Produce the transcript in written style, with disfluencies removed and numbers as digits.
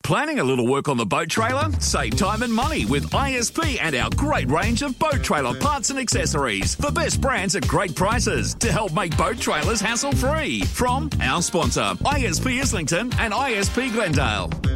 planning a little work on the boat trailer? Save time and money with ISP and our great range of boat trailer parts and accessories. The best brands at great prices to help make boat trailers hassle-free. From our sponsor, ISP Islington and ISP Glendale.